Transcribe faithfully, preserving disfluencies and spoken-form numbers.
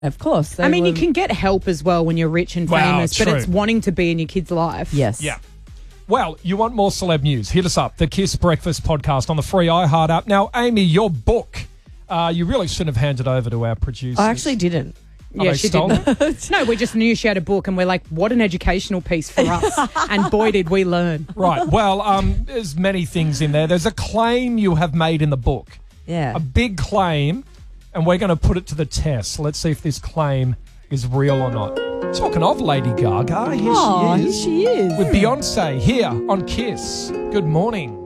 Of course. I mean, were... you can get help as well when you're rich and Wow, famous, but true. it's wanting to be in your kid's life. Yes. Yeah. Well, you want more celeb news? Hit us up, the Kiss Breakfast Podcast on the free iHeart app. Now, Amy, your book, uh, you really shouldn't have handed over to our producers. I actually didn't. Are yeah, they she stolen? didn't. No, we just knew she had a book, and we're like, what an educational piece for us. And boy, did we learn. Right. Well, um, there's many things in there. There's a claim you have made in the book. Yeah. A big claim, and we're going to put it to the test. Let's see if this claim is real or not. Talking of Lady Gaga, here Oh, she here is. she is. With Beyonce here on Kiss. Good morning.